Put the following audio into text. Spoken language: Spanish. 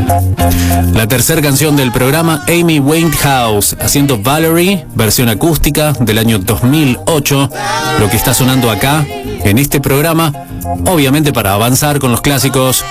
La tercera canción del programa, Amy Winehouse, haciendo Valerie, versión acústica del año 2008. Lo que está sonando acá, en este programa, obviamente para avanzar con los clásicos